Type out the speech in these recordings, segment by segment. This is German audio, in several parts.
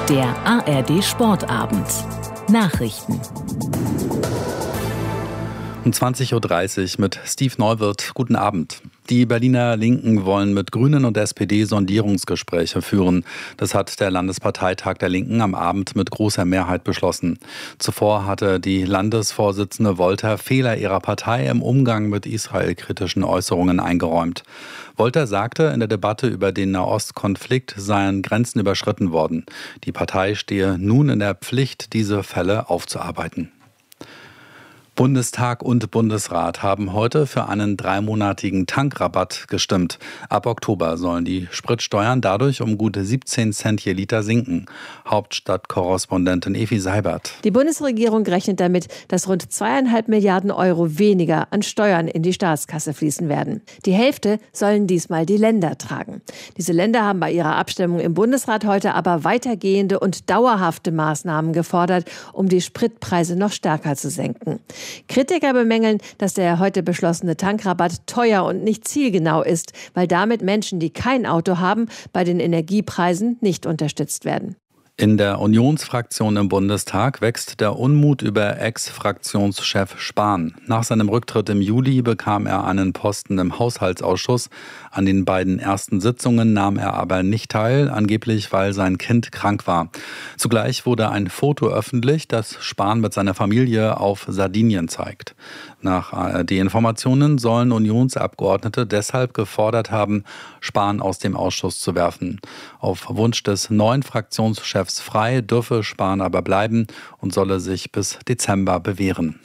Der ARD Sportabend. Nachrichten. Um 20.30 Uhr mit Steve Neuwirth. Guten Abend. Die Berliner Linken wollen mit Grünen und SPD Sondierungsgespräche führen. Das hat der Landesparteitag der Linken am Abend mit großer Mehrheit beschlossen. Zuvor hatte die Landesvorsitzende Wolter Fehler ihrer Partei im Umgang mit israelkritischen Äußerungen eingeräumt. Wolter sagte, in der Debatte über den Nahostkonflikt seien Grenzen überschritten worden. Die Partei stehe nun in der Pflicht, diese Fälle aufzuarbeiten. Bundestag und Bundesrat haben heute für einen 3-monatigen Tankrabatt gestimmt. Ab Oktober sollen die Spritsteuern dadurch um gut 17 Cent je Liter sinken. Hauptstadtkorrespondentin Evi Seibert. Die Bundesregierung rechnet damit, dass rund 2,5 Milliarden Euro weniger an Steuern in die Staatskasse fließen werden. Die Hälfte sollen diesmal die Länder tragen. Diese Länder haben bei ihrer Abstimmung im Bundesrat heute aber weitergehende und dauerhafte Maßnahmen gefordert, um die Spritpreise noch stärker zu senken. Kritiker bemängeln, dass der heute beschlossene Tankrabatt teuer und nicht zielgenau ist, weil damit Menschen, die kein Auto haben, bei den Energiepreisen nicht unterstützt werden. In der Unionsfraktion im Bundestag wächst der Unmut über Ex-Fraktionschef Spahn. Nach seinem Rücktritt im Juli bekam er einen Posten im Haushaltsausschuss. An den beiden ersten Sitzungen nahm er aber nicht teil, angeblich weil sein Kind krank war. Zugleich wurde ein Foto öffentlich, das Spahn mit seiner Familie auf Sardinien zeigt. Nach ARD-Informationen sollen Unionsabgeordnete deshalb gefordert haben, Spahn aus dem Ausschuss zu werfen. Auf Wunsch des neuen Fraktionschefs Frei dürfe Spahn aber bleiben und solle sich bis Dezember bewähren.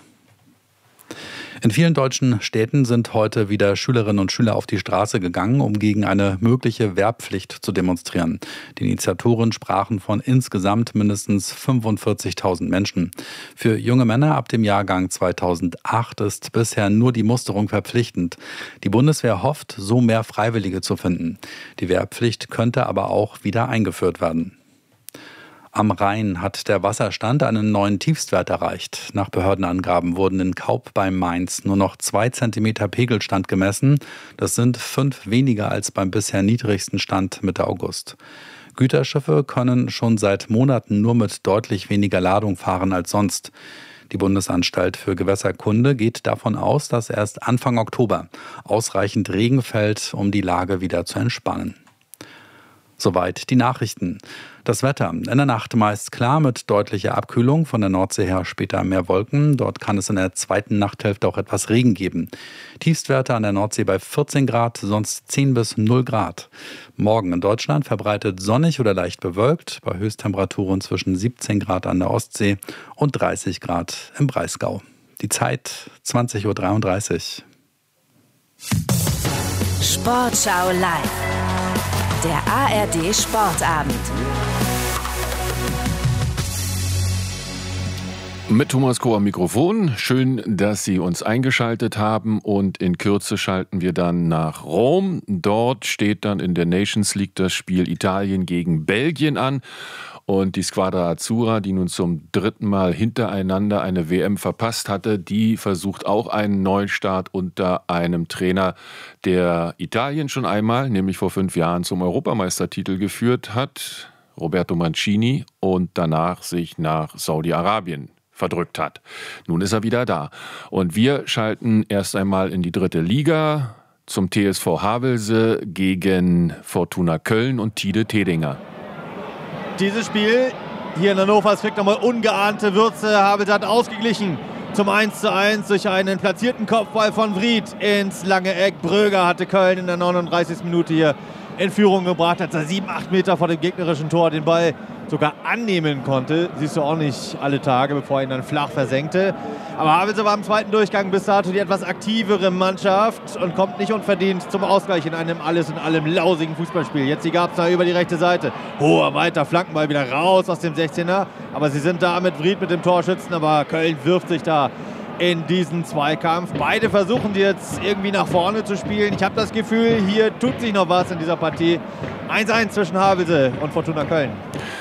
In vielen deutschen Städten sind heute wieder Schülerinnen und Schüler auf die Straße gegangen, um gegen eine mögliche Wehrpflicht zu demonstrieren. Die Initiatoren sprachen von insgesamt mindestens 45.000 Menschen. Für junge Männer ab dem Jahrgang 2008 ist bisher nur die Musterung verpflichtend. Die Bundeswehr hofft, so mehr Freiwillige zu finden. Die Wehrpflicht könnte aber auch wieder eingeführt werden. Am Rhein hat der Wasserstand einen neuen Tiefstwert erreicht. Nach Behördenangaben wurden in Kaub bei Mainz nur noch 2 Zentimeter Pegelstand gemessen. Das sind 5 weniger als beim bisher niedrigsten Stand Mitte August. Güterschiffe können schon seit Monaten nur mit deutlich weniger Ladung fahren als sonst. Die Bundesanstalt für Gewässerkunde geht davon aus, dass erst Anfang Oktober ausreichend Regen fällt, um die Lage wieder zu entspannen. Soweit die Nachrichten. Das Wetter. In der Nacht meist klar mit deutlicher Abkühlung. Von der Nordsee her später mehr Wolken. Dort kann es in der zweiten Nachthälfte auch etwas Regen geben. Tiefstwerte an der Nordsee bei 14 Grad, sonst 10 bis 0 Grad. Morgen in Deutschland verbreitet sonnig oder leicht bewölkt. Bei Höchsttemperaturen zwischen 17 Grad an der Ostsee und 30 Grad im Breisgau. Die Zeit 20.33 Uhr. Sportschau live. Der ARD Sportabend. Mit Thomas Koh am Mikrofon. Schön, dass Sie uns eingeschaltet haben und in Kürze schalten wir dann nach Rom. Dort steht dann in der Nations League das Spiel Italien gegen Belgien an. Und die Squadra Azzurra, die nun zum 3. Mal hintereinander eine WM verpasst hatte, die versucht auch einen Neustart unter einem Trainer, der Italien schon einmal, nämlich vor 5 Jahren, zum Europameistertitel geführt hat, Roberto Mancini, und danach sich nach Saudi-Arabien verdrückt hat. Nun ist er wieder da. Und wir schalten erst einmal in die 3. Liga zum TSV Havelse gegen Fortuna Köln und Tide Tedinger. Dieses Spiel hier in Hannover, es kriegt nochmal ungeahnte Würze. Havelse hat ausgeglichen zum 1:1 durch einen platzierten Kopfball von Vried ins lange Eck. Bröger hatte Köln in der 39. Minute hier in Führung gebracht, als er 7-8 Meter vor dem gegnerischen Tor den Ball sogar annehmen konnte. Siehst du auch nicht alle Tage, bevor er ihn dann flach versenkte. Aber Havelse war im zweiten Durchgang bis dato die etwas aktivere Mannschaft und kommt nicht unverdient zum Ausgleich in einem alles in allem lausigen Fußballspiel. Jetzt die Gabsner über die rechte Seite. Hoher, weiter Flankenball wieder raus aus dem 16er. Aber sie sind da mit Vried, mit dem Torschützen. Aber Köln wirft sich da in diesen Zweikampf. Beide versuchen jetzt irgendwie nach vorne zu spielen. Ich habe das Gefühl, hier tut sich noch was in dieser Partie. 1:1 zwischen Havelse und Fortuna Köln.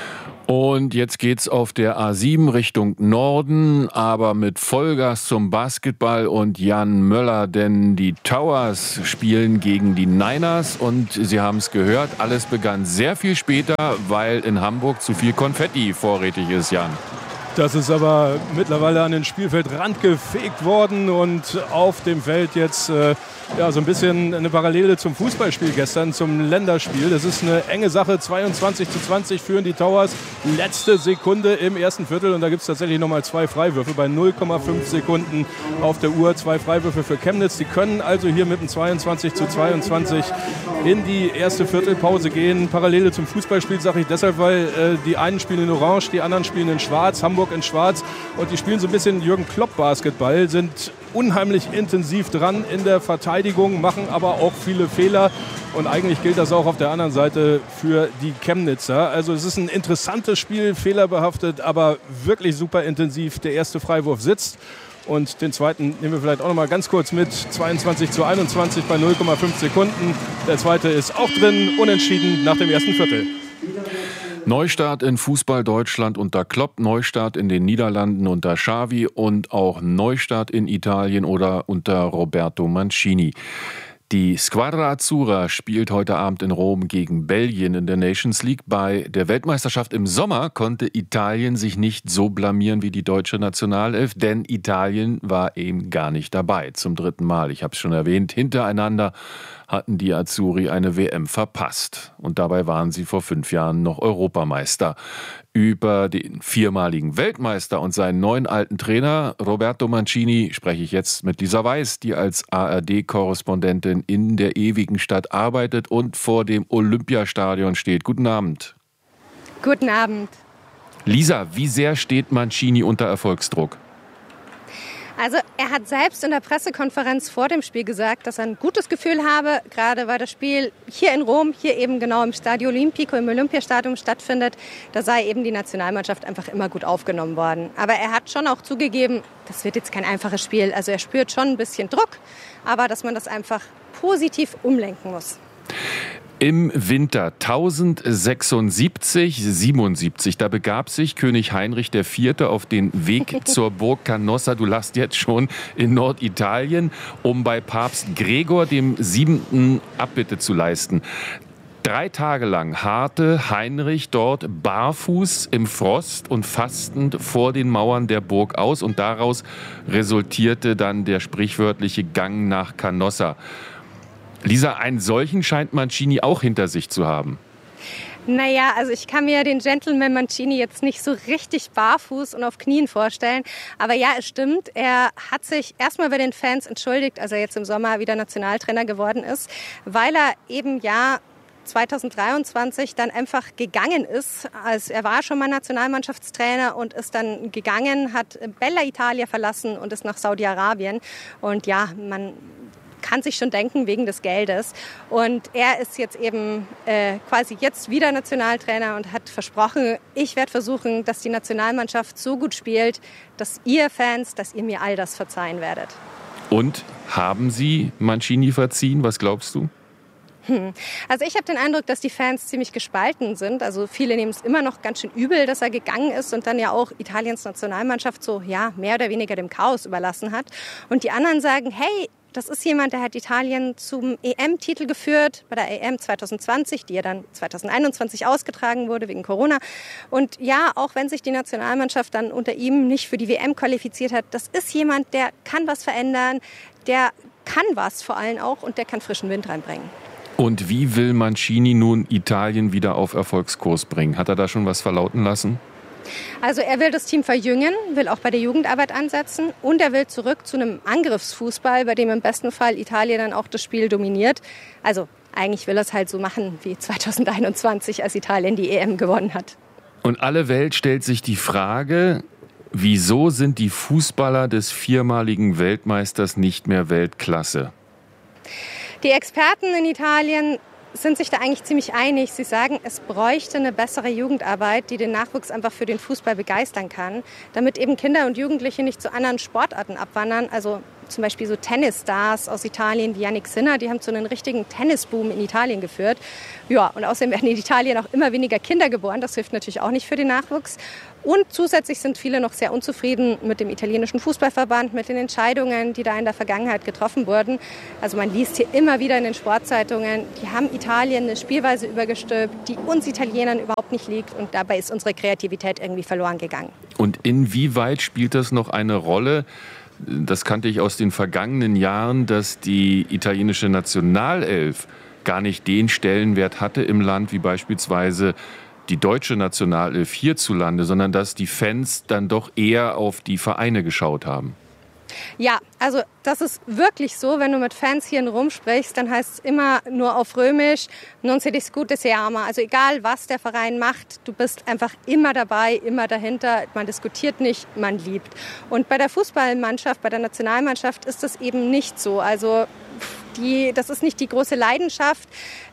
Und jetzt geht's auf der A7 Richtung Norden, aber mit Vollgas zum Basketball und Jan Möller, denn die Towers spielen gegen die Niners und Sie haben es gehört, alles begann sehr viel später, weil in Hamburg zu viel Konfetti vorrätig ist, Jan. Das ist aber mittlerweile an den Spielfeldrand gefegt worden und auf dem Feld jetzt so ein bisschen eine Parallele zum Fußballspiel gestern, zum Länderspiel. Das ist eine enge Sache, 22:20 führen die Towers, letzte Sekunde im ersten Viertel und da gibt es tatsächlich nochmal 2 Freiwürfe bei 0,5 Sekunden auf der Uhr, 2 Freiwürfe für Chemnitz. Die können also hier mit einem 22:22 in die erste Viertelpause gehen. Parallele zum Fußballspiel sage ich deshalb, weil die einen spielen in Orange, die anderen spielen in Schwarz, Hamburg in Schwarz und die spielen so ein bisschen Jürgen Klopp Basketball, sind unheimlich intensiv dran in der Verteidigung, machen aber auch viele Fehler und eigentlich gilt das auch auf der anderen Seite für die Chemnitzer. Also es ist ein interessantes Spiel, fehlerbehaftet, aber wirklich super intensiv. Der erste Freiwurf sitzt und den zweiten nehmen wir vielleicht auch noch mal ganz kurz mit. 22:21 bei 0,5 Sekunden. Der zweite ist auch drin, unentschieden nach dem ersten Viertel. Neustart in Fußball Deutschland unter Klopp, Neustart in den Niederlanden unter Xavi und auch Neustart in Italien oder unter Roberto Mancini. Die Squadra Azzurra spielt heute Abend in Rom gegen Belgien in der Nations League. Bei der Weltmeisterschaft im Sommer konnte Italien sich nicht so blamieren wie die deutsche Nationalelf, denn Italien war eben gar nicht dabei. Zum 3. Mal, ich habe es schon erwähnt, hintereinander hatten die Azzurri eine WM verpasst. Und dabei waren sie vor 5 Jahren noch Europameister. Über den 4-maligen Weltmeister und seinen neuen alten Trainer Roberto Mancini spreche ich jetzt mit Lisa Weiß, die als ARD-Korrespondentin in der ewigen Stadt arbeitet und vor dem Olympiastadion steht. Guten Abend. Guten Abend. Lisa, wie sehr steht Mancini unter Erfolgsdruck? Also er hat selbst in der Pressekonferenz vor dem Spiel gesagt, dass er ein gutes Gefühl habe, gerade weil das Spiel hier in Rom, hier eben genau im Stadio Olimpico, im Olympiastadion stattfindet, da sei eben die Nationalmannschaft einfach immer gut aufgenommen worden. Aber er hat schon auch zugegeben, das wird jetzt kein einfaches Spiel. Also er spürt schon ein bisschen Druck, aber dass man das einfach positiv umlenken muss. Im Winter 1076, da begab sich König Heinrich IV. Auf den Weg zur Burg Canossa, du lachst jetzt schon, in Norditalien, um bei Papst Gregor VII. Abbitte zu leisten. 3 Tage lang harrte Heinrich dort barfuß im Frost und fastend vor den Mauern der Burg aus und daraus resultierte dann der sprichwörtliche Gang nach Canossa. Lisa, einen solchen scheint Mancini auch hinter sich zu haben. Naja, also ich kann mir den Gentleman Mancini jetzt nicht so richtig barfuß und auf Knien vorstellen. Aber ja, es stimmt, er hat sich erstmal bei den Fans entschuldigt, als er jetzt im Sommer wieder Nationaltrainer geworden ist, weil er eben 2023 dann einfach gegangen ist. Also er war schon mal Nationalmannschaftstrainer und ist dann gegangen, hat Bella Italia verlassen und ist nach Saudi-Arabien. Und ja, man kann sich schon denken, wegen des Geldes. Und er ist jetzt eben quasi jetzt wieder Nationaltrainer und hat versprochen, ich werde versuchen, dass die Nationalmannschaft so gut spielt, dass ihr Fans, dass ihr mir all das verzeihen werdet. Und haben Sie Mancini verziehen? Was glaubst du? Also ich habe den Eindruck, dass die Fans ziemlich gespalten sind. Also viele nehmen es immer noch ganz schön übel, dass er gegangen ist und dann ja auch Italiens Nationalmannschaft so mehr oder weniger dem Chaos überlassen hat. Und die anderen sagen, hey, das ist jemand, der hat Italien zum EM-Titel geführt, bei der EM 2020, die ja dann 2021 ausgetragen wurde wegen Corona. Und ja, auch wenn sich die Nationalmannschaft dann unter ihm nicht für die WM qualifiziert hat, das ist jemand, der kann was verändern, der kann was vor allem auch und der kann frischen Wind reinbringen. Und wie will Mancini nun Italien wieder auf Erfolgskurs bringen? Hat er da schon was verlauten lassen? Also er will das Team verjüngen, will auch bei der Jugendarbeit ansetzen und er will zurück zu einem Angriffsfußball, bei dem im besten Fall Italien dann auch das Spiel dominiert. Also eigentlich will er es halt so machen wie 2021, als Italien die EM gewonnen hat. Und alle Welt stellt sich die Frage, wieso sind die Fußballer des 4-maligen Weltmeisters nicht mehr Weltklasse? Die Experten in Italien sind sich da eigentlich ziemlich einig. Sie sagen, es bräuchte eine bessere Jugendarbeit, die den Nachwuchs einfach für den Fußball begeistern kann, damit eben Kinder und Jugendliche nicht zu anderen Sportarten abwandern. Also zum Beispiel so Tennisstars aus Italien wie Jannik Sinner, die haben zu einem richtigen Tennisboom in Italien geführt. Ja, und außerdem werden in Italien auch immer weniger Kinder geboren. Das hilft natürlich auch nicht für den Nachwuchs. Und zusätzlich sind viele noch sehr unzufrieden mit dem italienischen Fußballverband, mit den Entscheidungen, die da in der Vergangenheit getroffen wurden. Also man liest hier immer wieder in den Sportzeitungen, die haben Italien eine Spielweise übergestülpt, die uns Italienern überhaupt nicht liegt. Und dabei ist unsere Kreativität irgendwie verloren gegangen. Und inwieweit spielt das noch eine Rolle? Das kannte ich aus den vergangenen Jahren, dass die italienische Nationalelf gar nicht den Stellenwert hatte im Land wie beispielsweise die deutsche Nationalelf hierzulande, sondern dass die Fans dann doch eher auf die Vereine geschaut haben. Ja, also das ist wirklich so, wenn du mit Fans hier in Rom sprichst, dann heißt es immer nur auf Römisch, non si discute se ama. Also egal, was der Verein macht, du bist einfach immer dabei, immer dahinter. Man diskutiert nicht, man liebt. Und bei der Fußballmannschaft, bei der Nationalmannschaft ist das eben nicht so. Also das ist nicht die große Leidenschaft.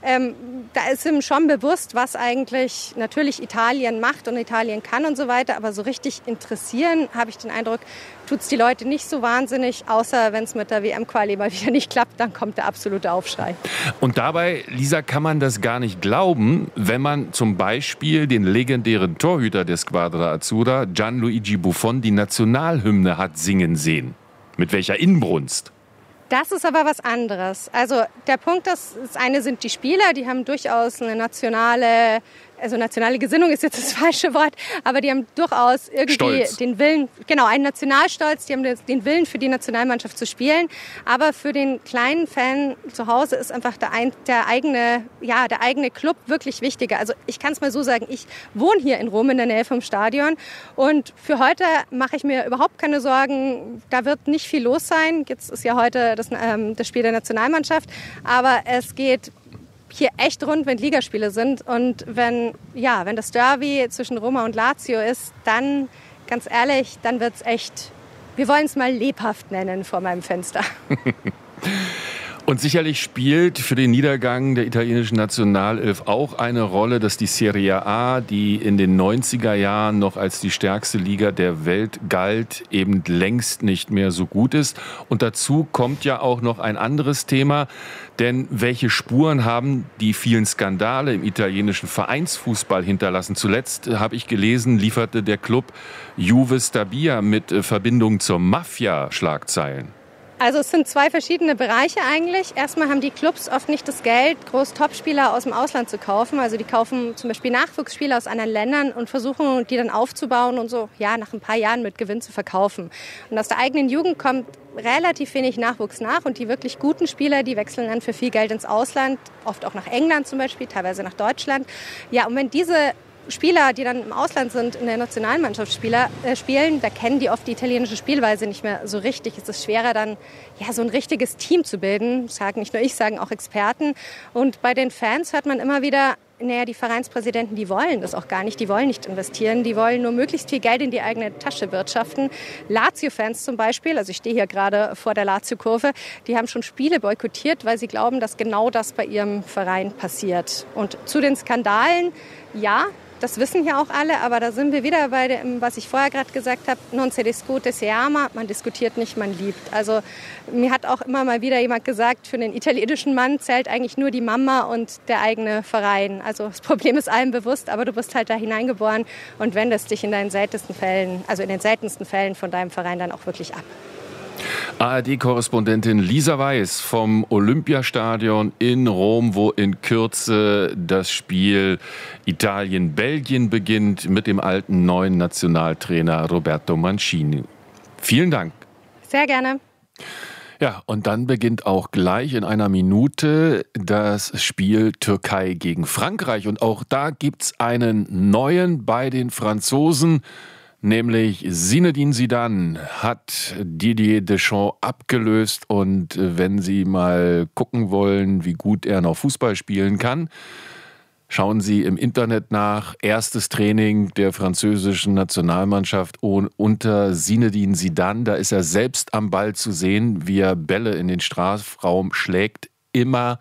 Da ist ihm schon bewusst, was eigentlich natürlich Italien macht und Italien kann und so weiter. Aber so richtig interessieren, habe ich den Eindruck, tut es die Leute nicht so wahnsinnig. Außer wenn es mit der WM-Quali mal wieder nicht klappt, dann kommt der absolute Aufschrei. Und dabei, Lisa, kann man das gar nicht glauben, wenn man zum Beispiel den legendären Torhüter der Squadra Azzurra, Gianluigi Buffon, die Nationalhymne hat singen sehen. Mit welcher Inbrunst? Das ist aber was anderes. Also der Punkt ist, das eine sind die Spieler, die haben durchaus eine nationale Gesinnung ist jetzt das falsche Wort, aber die haben durchaus irgendwie Stolz. Den Willen, genau, einen Nationalstolz, die haben den Willen für die Nationalmannschaft zu spielen. Aber für den kleinen Fan zu Hause ist einfach der eigene Club wirklich wichtiger. Also ich kann es mal so sagen, ich wohne hier in Rom in der Nähe vom Stadion und für heute mache ich mir überhaupt keine Sorgen. Da wird nicht viel los sein. Jetzt ist ja heute das Spiel der Nationalmannschaft, aber es geht hier echt rund, wenn Ligaspiele sind. Und wenn das Derby zwischen Roma und Lazio ist, dann, ganz ehrlich, dann wird es echt, wir wollen es mal lebhaft nennen vor meinem Fenster. Und sicherlich spielt für den Niedergang der italienischen Nationalelf auch eine Rolle, dass die Serie A, die in den 90er Jahren noch als die stärkste Liga der Welt galt, eben längst nicht mehr so gut ist. Und dazu kommt ja auch noch ein anderes Thema, denn welche Spuren haben die vielen Skandale im italienischen Vereinsfußball hinterlassen? Zuletzt, habe ich gelesen, lieferte der Club Juve Stabia mit Verbindung zur Mafia Schlagzeilen. Also es sind zwei verschiedene Bereiche eigentlich. Erstmal haben die Clubs oft nicht das Geld, groß Topspieler aus dem Ausland zu kaufen. Also die kaufen zum Beispiel Nachwuchsspieler aus anderen Ländern und versuchen, die dann aufzubauen und so nach ein paar Jahren mit Gewinn zu verkaufen. Und aus der eigenen Jugend kommt relativ wenig Nachwuchs nach und die wirklich guten Spieler, die wechseln dann für viel Geld ins Ausland, oft auch nach England zum Beispiel, teilweise nach Deutschland. Ja, und wenn diese Spieler, die dann im Ausland sind, in der Nationalmannschaft spielen, da kennen die oft die italienische Spielweise nicht mehr so richtig. Es ist schwerer dann, so ein richtiges Team zu bilden. Sagen nicht nur ich, sagen auch Experten. Und bei den Fans hört man immer wieder, die Vereinspräsidenten, die wollen das auch gar nicht. Die wollen nicht investieren. Die wollen nur möglichst viel Geld in die eigene Tasche wirtschaften. Lazio-Fans zum Beispiel, also ich stehe hier gerade vor der Lazio-Kurve, die haben schon Spiele boykottiert, weil sie glauben, dass genau das bei ihrem Verein passiert. Und zu den Skandalen, ja, das wissen hier auch alle, aber da sind wir wieder bei dem, was ich vorher gerade gesagt habe, non si discute se ama, man diskutiert nicht, man liebt. Also mir hat auch immer mal wieder jemand gesagt, für den italienischen Mann zählt eigentlich nur die Mama und der eigene Verein. Also das Problem ist allen bewusst, aber du bist halt da hineingeboren und wendest dich in den seltensten Fällen von deinem Verein dann auch wirklich ab. ARD-Korrespondentin Lisa Weiß vom Olympiastadion in Rom, wo in Kürze das Spiel Italien-Belgien beginnt mit dem alten neuen Nationaltrainer Roberto Mancini. Vielen Dank. Sehr gerne. Ja, und dann beginnt auch gleich in einer Minute das Spiel Türkei gegen Frankreich. Und auch da gibt's einen neuen bei den Franzosen. Nämlich Zinedine Zidane hat Didier Deschamps abgelöst und wenn Sie mal gucken wollen, wie gut er noch Fußball spielen kann, schauen Sie im Internet nach. Erstes Training der französischen Nationalmannschaft unter Zinedine Zidane. Da ist er selbst am Ball zu sehen, wie er Bälle in den Strafraum schlägt. Immer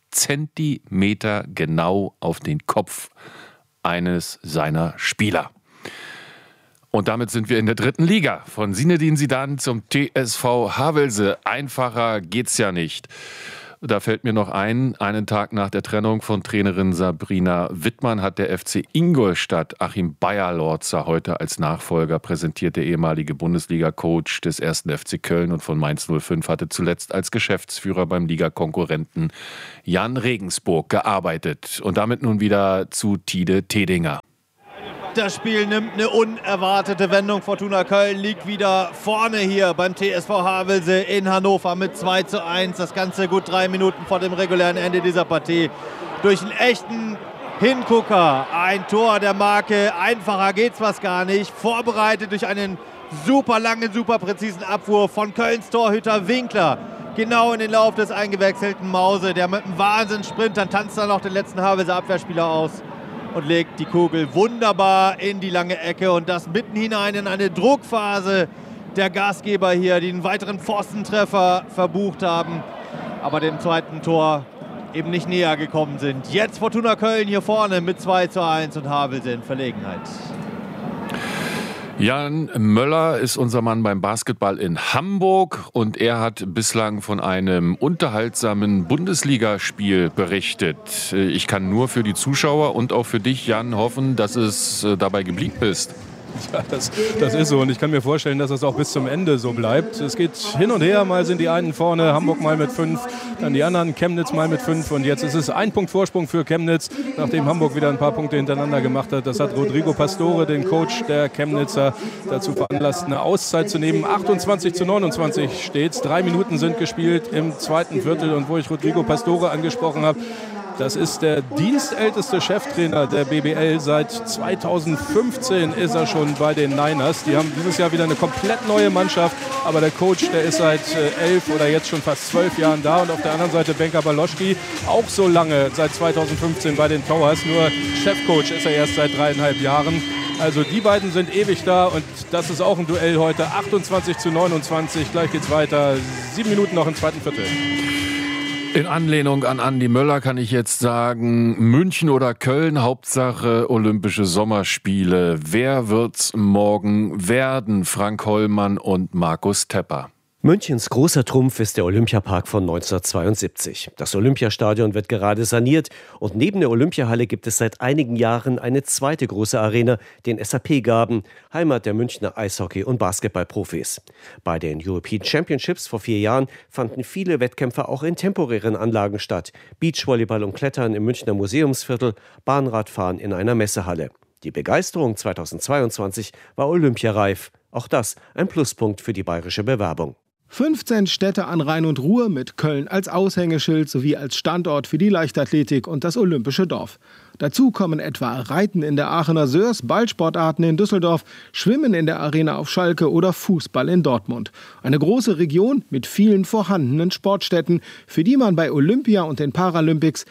Zentimeter genau auf den Kopf eines seiner Spieler. Und damit sind wir in der 3. Liga. Von Zinedine Zidane zum TSV Havelse. Einfacher geht's ja nicht. Da fällt mir noch ein, einen Tag nach der Trennung von Trainerin Sabrina Wittmann hat der FC Ingolstadt Achim Beyer-Lorzer heute als Nachfolger präsentiert. Der ehemalige Bundesliga-Coach des 1. FC Köln und von Mainz 05 hatte zuletzt als Geschäftsführer beim Ligakonkurrenten Jan Regensburg gearbeitet. Und damit nun wieder zu Tide Tedinger. Das Spiel nimmt eine unerwartete Wendung. Fortuna Köln liegt wieder vorne hier beim TSV Havelse in Hannover mit 2:1. Das Ganze gut 3 Minuten vor dem regulären Ende dieser Partie. Durch einen echten Hingucker. Ein Tor der Marke. Einfacher geht's fast gar nicht. Vorbereitet durch einen super langen, super präzisen Abwurf von Kölns Torhüter Winkler. Genau in den Lauf des eingewechselten Mause. Der mit einem Wahnsinnssprint, dann tanzt er noch den letzten Havelser Abwehrspieler aus und legt die Kugel wunderbar in die lange Ecke und das mitten hinein in eine Druckphase der Gastgeber hier, die einen weiteren Pfostentreffer verbucht haben, aber dem zweiten Tor eben nicht näher gekommen sind. Jetzt Fortuna Köln hier vorne mit 2:1 und Havelse in Verlegenheit. Jan Möller ist unser Mann beim Basketball in Hamburg und er hat bislang von einem unterhaltsamen Bundesligaspiel berichtet. Ich kann nur für die Zuschauer und auch für dich, Jan, hoffen, dass es dabei geblieben ist. Ja, das ist so und ich kann mir vorstellen, dass das auch bis zum Ende so bleibt. Es geht hin und her, mal sind die einen vorne, Hamburg mal mit 5, dann die anderen, Chemnitz mal mit 5 und jetzt ist es 1 Punkt Vorsprung für Chemnitz, nachdem Hamburg wieder ein paar Punkte hintereinander gemacht hat. Das hat Rodrigo Pastore, den Coach der Chemnitzer, dazu veranlasst, eine Auszeit zu nehmen. 28:29 steht's, 3 Minuten sind gespielt im zweiten Viertel und wo ich Rodrigo Pastore angesprochen habe, das ist der dienstälteste Cheftrainer der BBL. Seit 2015 ist er schon bei den Niners. Die haben dieses Jahr wieder eine komplett neue Mannschaft. Aber der Coach, der ist seit 11 oder jetzt schon fast 12 Jahren da. Und auf der anderen Seite Benka Baloschki, auch so lange, seit 2015 bei den Towers. Nur Chefcoach ist er erst seit 3,5 Jahren. Also die beiden sind ewig da. Und das ist auch ein Duell heute. 28:29. Gleich geht's weiter. 7 Minuten noch im zweiten Viertel. In Anlehnung an Andi Möller kann ich jetzt sagen, München oder Köln, Hauptsache Olympische Sommerspiele. Wer wird's morgen werden? Frank Hollmann und Markus Tepper. Münchens großer Trumpf ist der Olympiapark von 1972. Das Olympiastadion wird gerade saniert und neben der Olympiahalle gibt es seit einigen Jahren eine zweite große Arena, den SAP-Garden, Heimat der Münchner Eishockey- und Basketballprofis. Bei den European Championships vor 4 Jahren fanden viele Wettkämpfe auch in temporären Anlagen statt. Beachvolleyball und Klettern im Münchner Museumsviertel, Bahnradfahren in einer Messehalle. Die Begeisterung 2022 war olympiareif. Auch das ein Pluspunkt für die bayerische Bewerbung. 15 Städte an Rhein und Ruhr mit Köln als Aushängeschild sowie als Standort für die Leichtathletik und das Olympische Dorf. Dazu kommen etwa Reiten in der Aachener Sörs, Ballsportarten in Düsseldorf, Schwimmen in der Arena auf Schalke oder Fußball in Dortmund. Eine große Region mit vielen vorhandenen Sportstätten, für die man bei Olympia und den Paralympics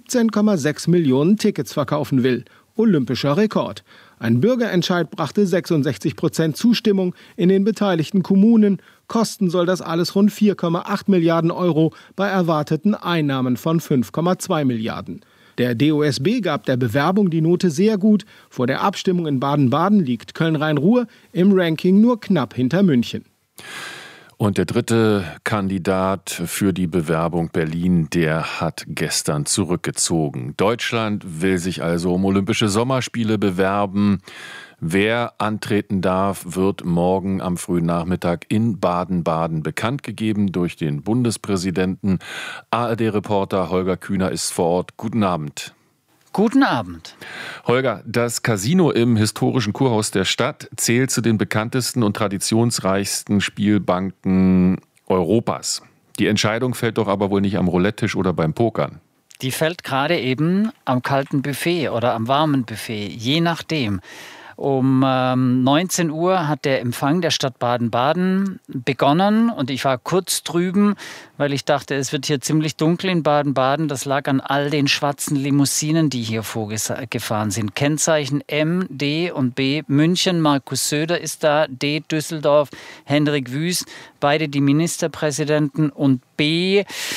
17,6 Millionen Tickets verkaufen will. Olympischer Rekord. Ein Bürgerentscheid brachte 66% Zustimmung in den beteiligten Kommunen. Kosten soll das alles rund 4,8 Milliarden Euro bei erwarteten Einnahmen von 5,2 Milliarden. Der DOSB gab der Bewerbung die Note sehr gut. Vor der Abstimmung in Baden-Baden liegt Köln-Rhein-Ruhr im Ranking nur knapp hinter München. Und der dritte Kandidat für die Bewerbung Berlin, der hat gestern zurückgezogen. Deutschland will sich also um Olympische Sommerspiele bewerben. Wer antreten darf, wird morgen am frühen Nachmittag in Baden-Baden bekannt gegeben durch den Bundespräsidenten. ARD-Reporter Holger Kühner ist vor Ort. Guten Abend. Guten Abend. Holger, das Casino im historischen Kurhaus der Stadt zählt zu den bekanntesten und traditionsreichsten Spielbanken Europas. Die Entscheidung fällt doch aber wohl nicht am Roulette-Tisch oder beim Pokern. Die fällt gerade eben am kalten Buffet oder am warmen Buffet, je nachdem. Um 19 Uhr hat der Empfang der Stadt Baden-Baden begonnen und ich war kurz drüben, weil ich dachte, es wird hier ziemlich dunkel in Baden-Baden. Das lag an all den schwarzen Limousinen, die hier vorgefahren sind. Kennzeichen M, D und B. München, Markus Söder ist da, D, Düsseldorf, Hendrik Wüst, beide die Ministerpräsidenten und B,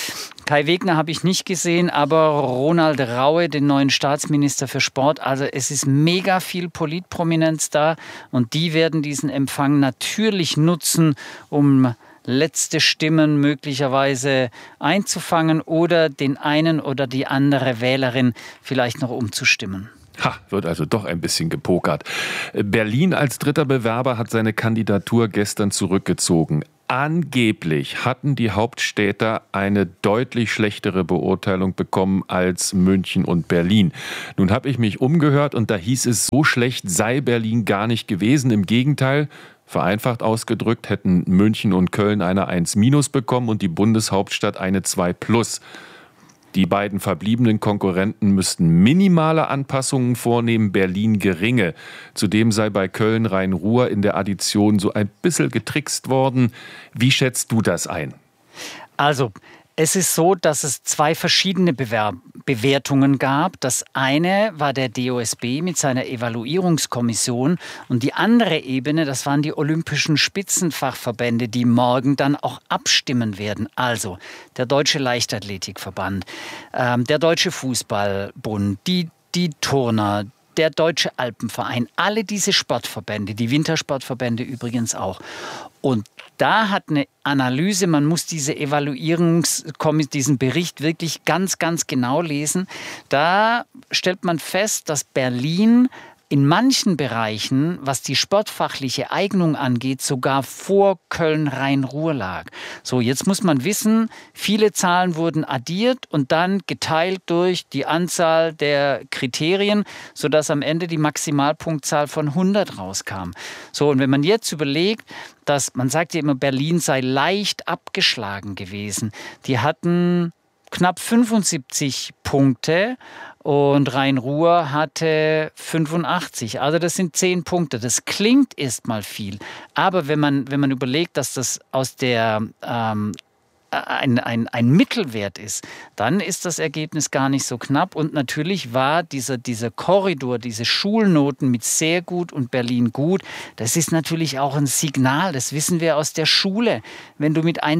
Kai Wegner habe ich nicht gesehen, aber Ronald Raue, den neuen Staatsminister für Sport. Also es ist mega viel Politprominenz da und die werden diesen Empfang natürlich nutzen, um letzte Stimmen möglicherweise einzufangen oder den einen oder die andere Wählerin vielleicht noch umzustimmen. Wird also doch ein bisschen gepokert. Berlin als dritter Bewerber hat seine Kandidatur gestern zurückgezogen. Angeblich hatten die Hauptstädter eine deutlich schlechtere Beurteilung bekommen als München und Berlin. Nun habe ich mich umgehört und da hieß es, so schlecht sei Berlin gar nicht gewesen. Im Gegenteil, vereinfacht ausgedrückt, hätten München und Köln eine 1- bekommen und die Bundeshauptstadt eine 2+. Die beiden verbliebenen Konkurrenten müssten minimale Anpassungen vornehmen, Berlin geringe. Zudem sei bei Köln Rhein-Ruhr in der Addition so ein bisschen getrickst worden. Wie schätzt du das ein? Also, es ist so, dass es zwei verschiedene Bewertungen gab. Das eine war der DOSB mit seiner Evaluierungskommission und die andere Ebene, das waren die olympischen Spitzenfachverbände, die morgen dann auch abstimmen werden. Also der Deutsche Leichtathletikverband, der Deutsche Fußballbund, die Turner, der Deutsche Alpenverein, alle diese Sportverbände, die Wintersportverbände übrigens auch. Und da hat eine Analyse, man muss diesen Bericht wirklich ganz, ganz genau lesen. Da stellt man fest, dass Berlin in manchen Bereichen, was die sportfachliche Eignung angeht, sogar vor Köln-Rhein-Ruhr lag. So, jetzt muss man wissen, viele Zahlen wurden addiert und dann geteilt durch die Anzahl der Kriterien, sodass am Ende die Maximalpunktzahl von 100 rauskam. So, und wenn man jetzt überlegt, dass, man sagt ja immer, Berlin sei leicht abgeschlagen gewesen. Die hatten knapp 75 Punkte und Rhein-Ruhr hatte 85. Also das sind 10 Punkte. Das klingt erstmal viel. Aber wenn man überlegt, dass das aus der ein Mittelwert ist, dann ist das Ergebnis gar nicht so knapp. Und natürlich war dieser Korridor, diese Schulnoten mit sehr gut und Berlin gut, das ist natürlich auch ein Signal. Das wissen wir aus der Schule. Wenn du mit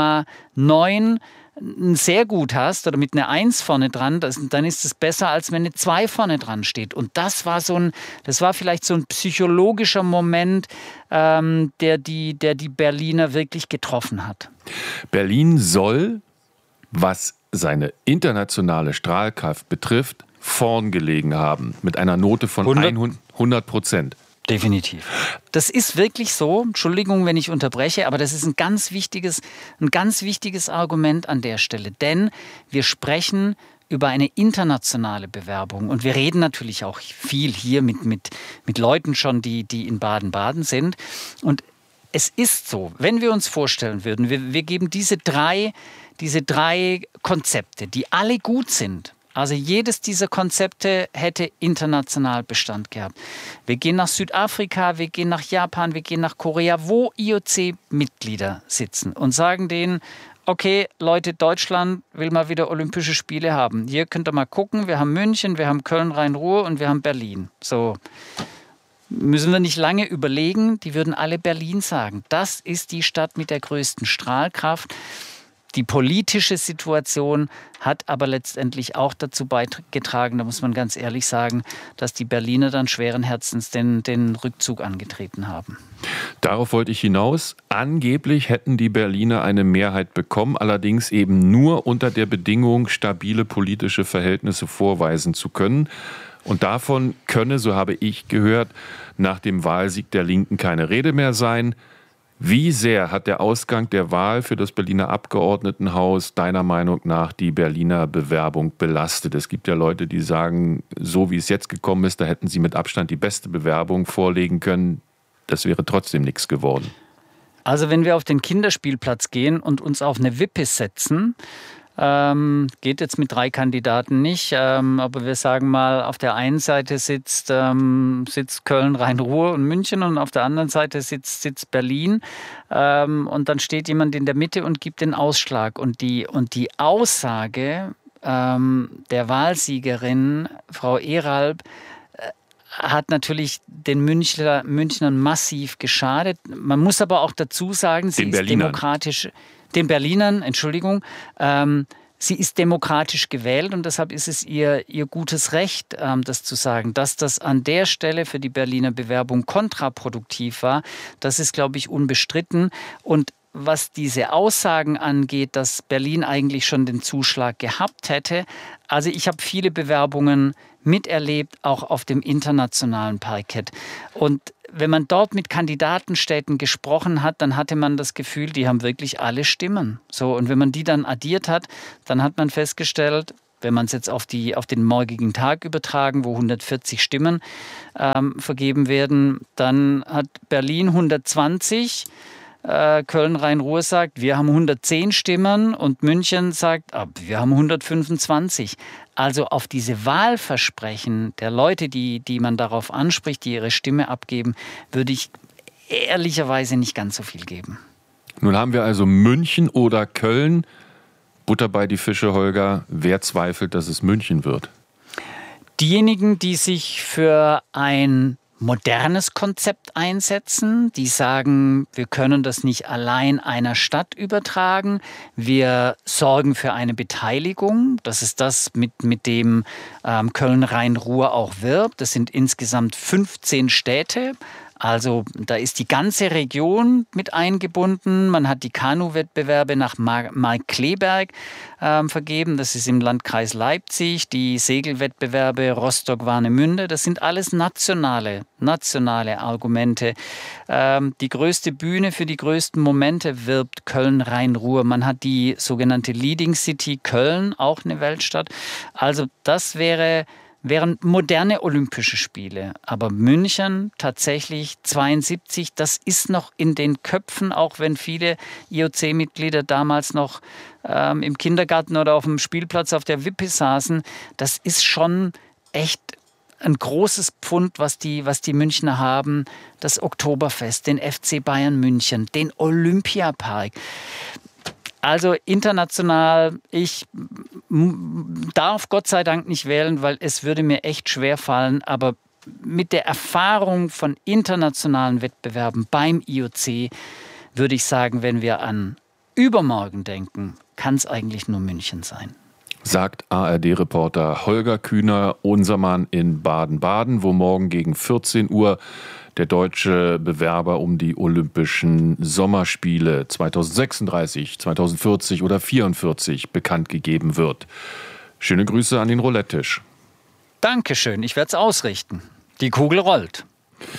1,9 sehr gut hast oder mit einer 1 vorne dran, dann ist es besser, als wenn eine 2 vorne dran steht. Und das war vielleicht so ein psychologischer Moment, der die Berliner wirklich getroffen hat. Berlin soll, was seine internationale Strahlkraft betrifft, vorn gelegen haben, mit einer Note von 100%. Definitiv. Das ist wirklich so. Entschuldigung, wenn ich unterbreche, aber das ist ein ganz wichtiges Argument an der Stelle. Denn wir sprechen über eine internationale Bewerbung. Und wir reden natürlich auch viel hier mit Leuten schon, die in Baden-Baden sind. Und es ist so, wenn wir uns vorstellen würden, wir geben diese drei Konzepte, die alle gut sind. Also jedes dieser Konzepte hätte international Bestand gehabt. Wir gehen nach Südafrika, wir gehen nach Japan, wir gehen nach Korea, wo IOC-Mitglieder sitzen und sagen denen, okay, Leute, Deutschland will mal wieder Olympische Spiele haben. Hier könnt ihr mal gucken, wir haben München, wir haben Köln, Rhein-Ruhr und wir haben Berlin. So müssen wir nicht lange überlegen, die würden alle Berlin sagen. Das ist die Stadt mit der größten Strahlkraft. Die politische Situation hat aber letztendlich auch dazu beigetragen, da muss man ganz ehrlich sagen, dass die Berliner dann schweren Herzens den Rückzug angetreten haben. Darauf wollte ich hinaus. Angeblich hätten die Berliner eine Mehrheit bekommen, allerdings eben nur unter der Bedingung, stabile politische Verhältnisse vorweisen zu können. Und davon könne, so habe ich gehört, nach dem Wahlsieg der Linken keine Rede mehr sein. Wie sehr hat der Ausgang der Wahl für das Berliner Abgeordnetenhaus deiner Meinung nach die Berliner Bewerbung belastet? Es gibt ja Leute, die sagen, so wie es jetzt gekommen ist, da hätten sie mit Abstand die beste Bewerbung vorlegen können. Das wäre trotzdem nichts geworden. Also wenn wir auf den Kinderspielplatz gehen und uns auf eine Wippe setzen, geht jetzt mit 3 Kandidaten nicht, aber wir sagen mal, auf der einen Seite sitzt Köln, Rhein-Ruhr und München und auf der anderen Seite sitzt Berlin und dann steht jemand in der Mitte und gibt den Ausschlag und die Aussage der Wahlsiegerin, Frau Eralb, hat natürlich den Münchnern massiv geschadet. Man muss aber auch dazu sagen, sie ist demokratisch. Den Berlinern, Entschuldigung, sie ist demokratisch gewählt und deshalb ist es ihr gutes Recht, das zu sagen. Dass das an der Stelle für die Berliner Bewerbung kontraproduktiv war, das ist, glaube ich, unbestritten. Und was diese Aussagen angeht, dass Berlin eigentlich schon den Zuschlag gehabt hätte, also ich habe viele Bewerbungen miterlebt, auch auf dem internationalen Parkett. Und wenn man dort mit Kandidatenstädten gesprochen hat, dann hatte man das Gefühl, die haben wirklich alle Stimmen. So, und wenn man die dann addiert hat, dann hat man festgestellt, wenn man es jetzt auf den morgigen Tag übertragen, wo 140 Stimmen vergeben werden, dann hat Berlin 120, Köln-Rhein-Ruhr sagt, wir haben 110 Stimmen und München sagt, wir haben 125. Also auf diese Wahlversprechen der Leute, die man darauf anspricht, die ihre Stimme abgeben, würde ich ehrlicherweise nicht ganz so viel geben. Nun haben wir also München oder Köln. Butter bei die Fische, Holger. Wer zweifelt, dass es München wird? Diejenigen, die sich für ein modernes Konzept einsetzen, die sagen, wir können das nicht allein einer Stadt übertragen, wir sorgen für eine Beteiligung, das ist das, mit dem Köln-Rhein-Ruhr auch wirbt, das sind insgesamt 15 Städte. Also da ist die ganze Region mit eingebunden. Man hat die Kanu-Wettbewerbe nach Markkleeberg vergeben. Das ist im Landkreis Leipzig. Die Segelwettbewerbe Rostock-Warnemünde. Das sind alles nationale Argumente. Die größte Bühne für die größten Momente wirbt Köln-Rhein-Ruhr. Man hat die sogenannte Leading City Köln, auch eine Weltstadt. Also das wären moderne Olympische Spiele. Aber München tatsächlich 72, das ist noch in den Köpfen, auch wenn viele IOC-Mitglieder damals noch im Kindergarten oder auf dem Spielplatz auf der Wippe saßen. Das ist schon echt ein großes Pfund, was die Münchner haben. Das Oktoberfest, den FC Bayern München, den Olympiapark. Also international, ich darf Gott sei Dank nicht wählen, weil es würde mir echt schwer fallen. Aber mit der Erfahrung von internationalen Wettbewerben beim IOC würde ich sagen, wenn wir an übermorgen denken, kann es eigentlich nur München sein. Sagt ARD-Reporter Holger Kühner, unser Mann in Baden-Baden, wo morgen gegen 14 Uhr der deutsche Bewerber um die Olympischen Sommerspiele 2036, 2040 oder 2044 bekannt gegeben wird. Schöne Grüße an den Roulette-Tisch. Dankeschön, ich werde es ausrichten. Die Kugel rollt.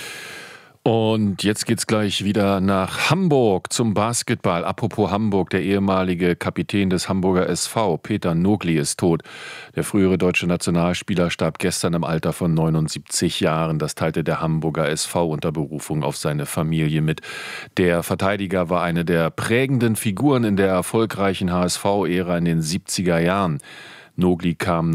Und jetzt geht's gleich wieder nach Hamburg zum Basketball. Apropos Hamburg, der ehemalige Kapitän des Hamburger SV, Peter Nogli, ist tot. Der frühere deutsche Nationalspieler starb gestern im Alter von 79 Jahren. Das teilte der Hamburger SV unter Berufung auf seine Familie mit. Der Verteidiger war eine der prägenden Figuren in der erfolgreichen HSV-Ära in den 70er Jahren. Nogli kam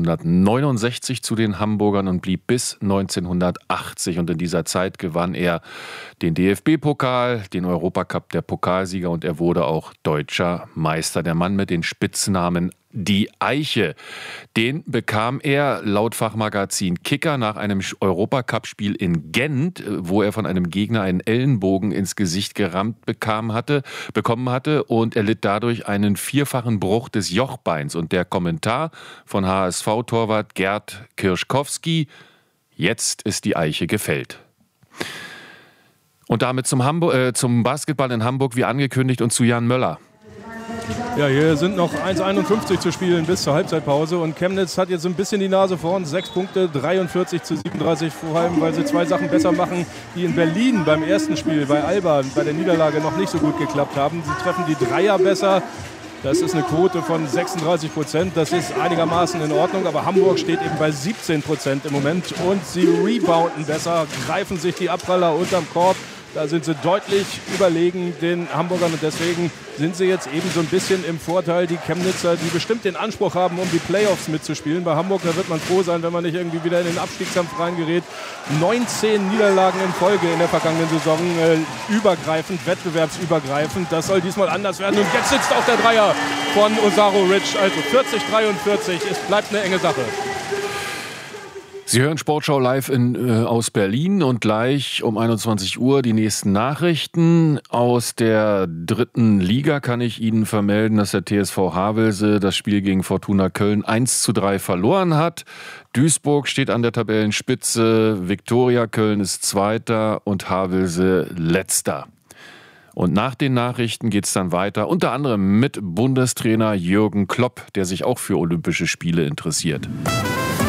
1969 zu den Hamburgern und blieb bis 1980. Und in dieser Zeit gewann er den DFB-Pokal, den Europacup der Pokalsieger und er wurde auch deutscher Meister. Der Mann mit den Spitznamen Die Eiche. Den bekam er laut Fachmagazin Kicker nach einem Europacup-Spiel in Gent, wo er von einem Gegner einen Ellenbogen ins Gesicht gerammt bekommen hatte und er litt dadurch einen 4-fachen Bruch des Jochbeins. Und der Kommentar von HSV-Torwart Gerd Kirschkowski: Jetzt ist die Eiche gefällt. Und damit zum Basketball in Hamburg wie angekündigt und zu Jan Möller. Ja, hier sind noch 1,51 zu spielen bis zur Halbzeitpause und Chemnitz hat jetzt ein bisschen die Nase vorn. 6 Punkte, 43-37, vor allem, weil sie 2 Sachen besser machen, die in Berlin beim ersten Spiel bei Alba bei der Niederlage noch nicht so gut geklappt haben. Sie treffen die Dreier besser. Das ist eine Quote von 36%. Das ist einigermaßen in Ordnung, aber Hamburg steht eben bei 17% im Moment und sie rebounden besser, greifen sich die Abpraller unterm Korb. Da sind sie deutlich überlegen den Hamburgern und deswegen sind sie jetzt eben so ein bisschen im Vorteil. Die Chemnitzer, die bestimmt den Anspruch haben, um die Playoffs mitzuspielen. Bei Hamburg, da wird man froh sein, wenn man nicht irgendwie wieder in den Abstiegskampf reingerät. 19 Niederlagen in Folge in der vergangenen Saison, wettbewerbsübergreifend. Das soll diesmal anders werden. Und jetzt sitzt auch der Dreier von Ozaro Rich. Also 40-43, es bleibt eine enge Sache. Sie hören Sportschau live aus Berlin und gleich um 21 Uhr die nächsten Nachrichten. Aus der 3. Liga kann ich Ihnen vermelden, dass der TSV Havelse das Spiel gegen Fortuna Köln 1:3 verloren hat. Duisburg steht an der Tabellenspitze, Viktoria Köln ist Zweiter und Havelse Letzter. Und nach den Nachrichten geht es dann weiter, unter anderem mit Bundestrainer Jürgen Klopp, der sich auch für Olympische Spiele interessiert.